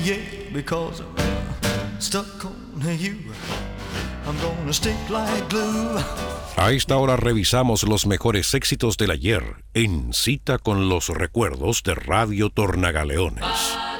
Yeah, because I'm stuck on you. I'm gonna stick like glue. A esta hora revisamos los mejores éxitos del ayer en Cita con los Recuerdos de Radio Tornagaleones.